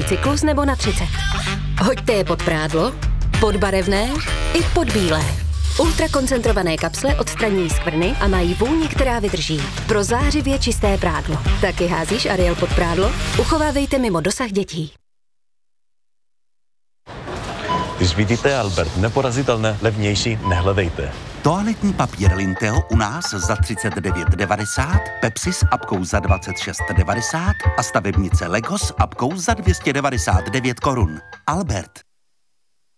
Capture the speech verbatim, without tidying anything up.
cyklus nebo na třicet. Hoďte je pod prádlo, pod barevné i pod bílé. Ultrakoncentrované kapsle odstraňují skvrny a mají vůni, která vydrží. Pro zářivě čisté prádlo. Taky házíš Ariel pod prádlo? Uchovávejte mimo dosah dětí. Když vidíte Albert neporazitelné, levnější, nehledejte. Toaletní papír Linteo u nás za třicet devět devadesát, Pepsi s apkou za dvacet šest devadesát a stavebnice Lego s apkou za dvě stě devadesát devět korun. Albert.